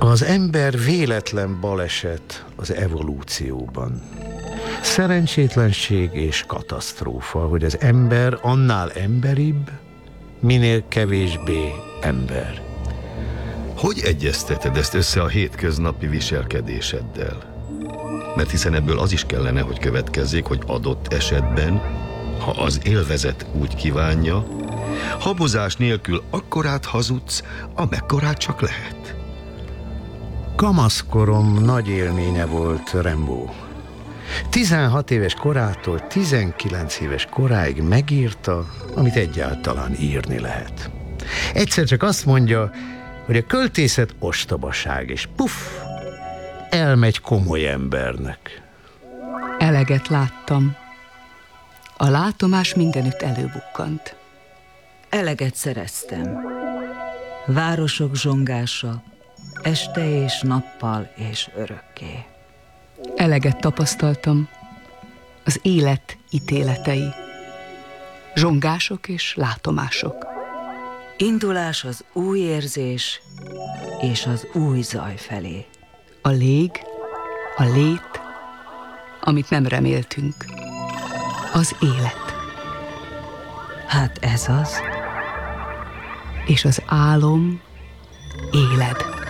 Az ember véletlen baleset az evolúcióban. Szerencsétlenség és katasztrófa, hogy az ember annál emberibb, minél kevésbé ember. Hogy egyezteted ezt össze a hétköznapi viselkedéseddel? Mert hiszen ebből az is kellene, hogy következzék, hogy adott esetben, ha az élvezet úgy kívánja, habozás nélkül akkorát hazudsz, amekkorát csak lehet. Kamaszkorom nagy élménye volt Rimbaud. 16 éves korától 19 éves koráig megírta, amit egyáltalán írni lehet. Egyszer csak azt mondja, hogy a költészet ostobaság, és puff, elmegy komoly embernek. Eleget láttam. A látomás mindenütt előbukkant. Eleget szereztem. Városok zsongása, este és nappal és örökké. Eleget tapasztaltam. Az élet ítéletei. Zsongások és látomások. Indulás az új érzés és az új zaj felé. A lég, a lét, amit nem reméltünk. Az élet. Hát ez az. És az álom éled.